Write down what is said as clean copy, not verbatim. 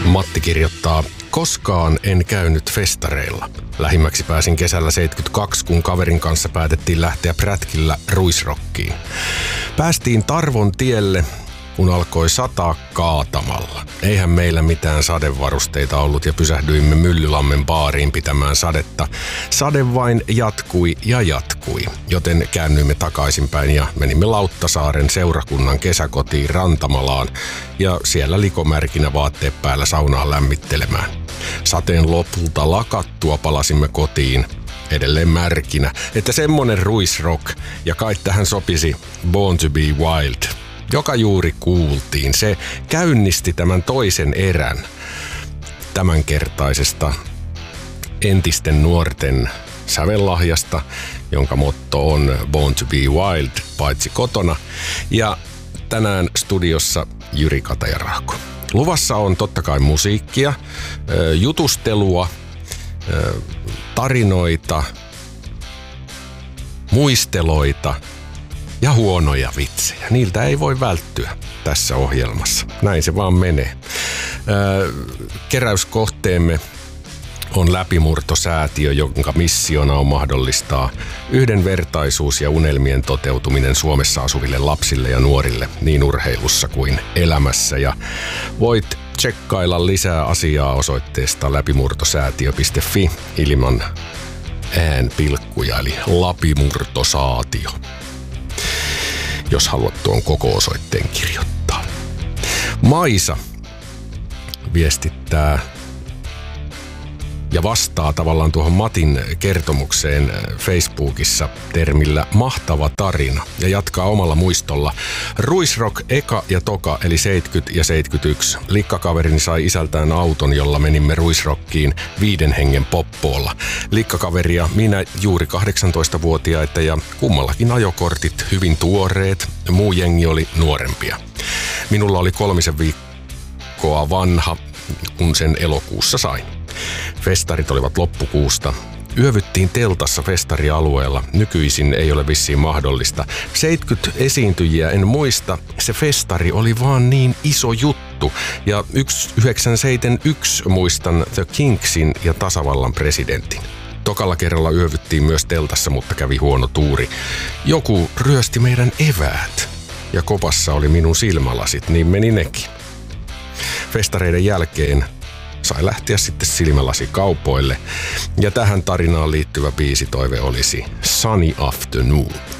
Matti kirjoittaa, koskaan en käynyt festareilla. Lähimmäksi pääsin kesällä 72, kun kaverin kanssa päätettiin lähteä prätkillä ruisrockiin. Päästiin Tarvon tielle, kun alkoi sataa kaatamalla. Eihän meillä mitään sadevarusteita ollut ja pysähdyimme Myllylammen baariin pitämään sadetta. Sade vain jatkui ja jatkui, joten käännyimme takaisinpäin ja menimme Lauttasaaren seurakunnan kesäkotiin Rantamalaan ja siellä likomärkinä vaatteet päällä saunaa lämmittelemään. Sateen lopulta lakattua palasimme kotiin. Edelleen märkinä, että semmonen ruisrock ja kai tähän sopisi Born to be Wild, joka juuri kuultiin. Se käynnisti tämän toisen erän tämänkertaisesta entisten nuorten sävellahjasta, jonka motto on Born to be Wild, paitsi kotona. Ja tänään studiossa Jyri Kataja-Rahko. Luvassa on totta kai musiikkia, jutustelua, tarinoita, muisteloita ja huonoja vitsejä. Niiltä ei voi välttyä tässä ohjelmassa. Näin se vaan menee. Keräyskohteemme on Läpimurtosäätiö, jonka missiona on mahdollistaa yhdenvertaisuus ja unelmien toteutuminen Suomessa asuville lapsille ja nuorille niin urheilussa kuin elämässä. Ja voit tsekkailla lisää asiaa osoitteesta läpimurtosäätiö.fi ilman äänpilkkuja, eli Lapimurtosaatio, jos haluat tuon koko osoitteen kirjoittaa. Maisa viestittää ja vastaa tavallaan tuohon Matin kertomukseen Facebookissa termillä mahtava tarina ja jatkaa omalla muistolla. Ruisrock eka ja toka eli 70 ja 71. Likkakaverini sai isältään auton, jolla menimme Ruisrockiin 5 hengen poppoolla. Likkakaveri ja minä juuri 18-vuotiaita ja kummallakin ajokortit hyvin tuoreet. Muu jengi oli nuorempia. Minulla oli 3 viikkoa vanha, kun sen elokuussa sain. Festarit olivat loppukuusta. Yövyttiin teltassa festarialueella. Nykyisin ei ole vissiin mahdollista. 70 esiintyjiä en muista. Se festari oli vaan niin iso juttu. Ja 1971 muistan The Kingsin ja tasavallan presidentin. Tokalla kerralla yövyttiin myös teltassa, mutta kävi huono tuuri. Joku ryösti meidän eväät. Ja kopassa oli minun silmälasit, niin meni nekin. Festareiden jälkeen sai lähteä sitten silmälasikaupoille. Ja tähän tarinaan liittyvä biisitoive olisi Sunny Afternoon.